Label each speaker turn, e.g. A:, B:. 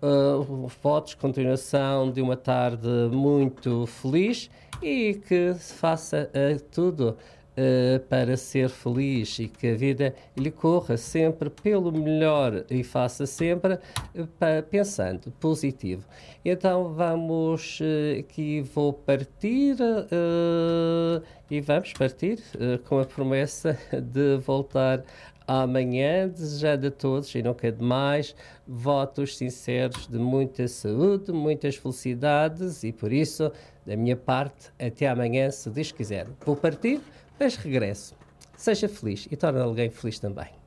A: votos, continuação de uma tarde muito feliz e que se faça tudo para ser feliz e que a vida lhe corra sempre pelo melhor e faça sempre pensando positivo. Então vamos aqui, vou partir e vamos partir com a promessa de voltar amanhã, desejando a todos, e nunca demais, votos sinceros de muita saúde, muitas felicidades e por isso, da minha parte, até amanhã, se Deus quiser. Vou partir, mas regresso. Seja feliz e torne alguém feliz também.